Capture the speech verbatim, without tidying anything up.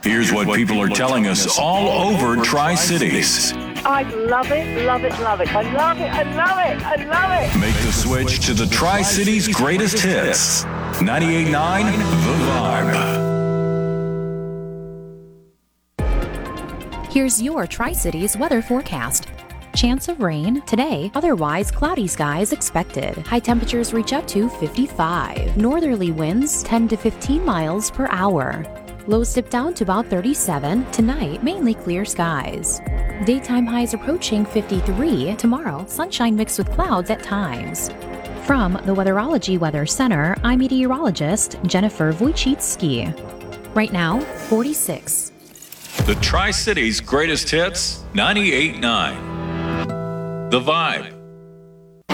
Here's what people are telling us all over Tri-Cities. I love it, love it, love it. I love it, I love it, I love it. Make the switch to the Tri-Cities greatest hits. ninety-eight point nine The Vibe. Here's your Tri-Cities weather forecast. Chance of rain today, otherwise cloudy skies expected. High temperatures reach up to fifty-five. Northerly winds ten to fifteen miles per hour. Lows dip down to about thirty-seven. Tonight, mainly clear skies. Daytime highs approaching fifty-three. Tomorrow, sunshine mixed with clouds at times. From the Weatherology Weather Center, I'm meteorologist Jennifer Wojcicki. Right now, forty-six. The Tri-Cities greatest hits, ninety-eight point nine The Vibe.